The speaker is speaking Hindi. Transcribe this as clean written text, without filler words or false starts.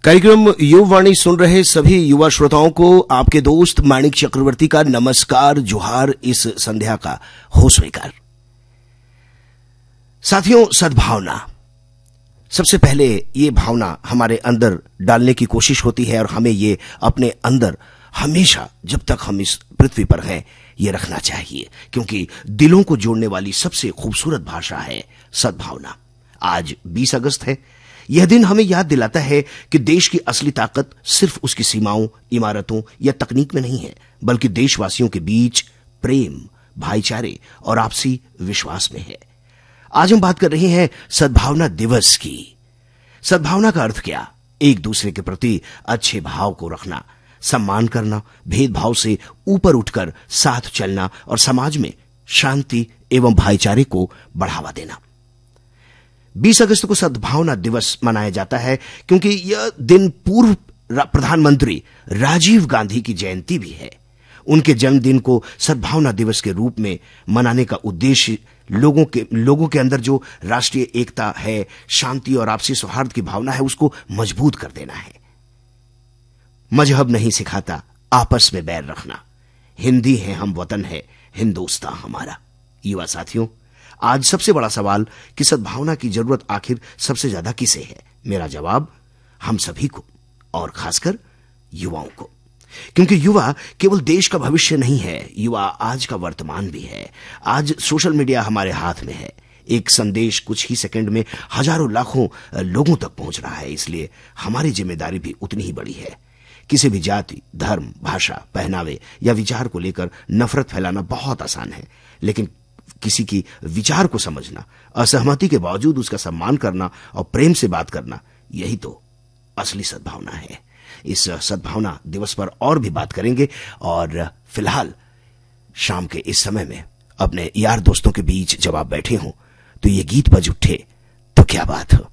कार्यक्रम युववाणी सुन रहे सभी युवा श्रोताओं को आपके दोस्त माणिक चक्रवर्ती का नमस्कार, जोहार। इस संध्या का हो स्वीकार। साथियों, सद्भावना, सबसे पहले ये भावना हमारे अंदर डालने की कोशिश होती है और हमें ये अपने अंदर हमेशा, जब तक हम इस पृथ्वी पर हैं, ये रखना चाहिए, क्योंकि दिलों को जोड़ने वाली सबसे खूबसूरत भाषा है सद्भावना। आज 20 अगस्त है। यह दिन हमें याद दिलाता है कि देश की असली ताकत सिर्फ उसकी सीमाओं, इमारतों या तकनीक में नहीं है, बल्कि देशवासियों के बीच प्रेम, भाईचारे और आपसी विश्वास में है। आज हम बात कर रहे हैं सद्भावना दिवस की। सद्भावना का अर्थ क्या? एक दूसरे के प्रति अच्छे भाव को रखना, सम्मान करना, भेदभाव से ऊपर उठकर साथ चलना और समाज में शांति एवं भाईचारे को बढ़ावा देना। 20 अगस्त को सद्भावना दिवस मनाया जाता है क्योंकि यह दिन पूर्व प्रधानमंत्री राजीव गांधी की जयंती भी है। उनके जन्मदिन को सद्भावना दिवस के रूप में मनाने का उद्देश्य लोगों के अंदर जो राष्ट्रीय एकता है, शांति और आपसी सौहार्द की भावना है, उसको मजबूत कर देना है। मजहब नहीं सिखाता आपस में बैर रखना। हिंदी है हम, वतन है हिंदुस्तान हमारा। युवा साथियों, आज सबसे बड़ा सवाल कि सद्भावना की जरूरत आखिर सबसे ज्यादा किसे है? मेरा जवाब हम सभी को, और खासकर युवाओं को, क्योंकि युवा केवल देश का भविष्य नहीं है, युवा आज का वर्तमान भी है। आज सोशल मीडिया हमारे हाथ में है। एक संदेश कुछ ही सेकंड में हजारों लाखों लोगों तक पहुंच रहा है, इसलिए हमारी जिम्मेदारी भी उतनी ही बड़ी है। किसी भी जाति, धर्म, भाषा, पहनावे या विचार को लेकर नफरत फैलाना बहुत आसान है, लेकिन किसी की विचार को समझना, असहमति के बावजूद उसका सम्मान करना और प्रेम से बात करना, यही तो असली सद्भावना है। इस सद्भावना दिवस पर और भी बात करेंगे, और फिलहाल शाम के इस समय में अपने यार दोस्तों के बीच जब आप बैठे हों तो ये गीत बज उठे तो क्या बात हो।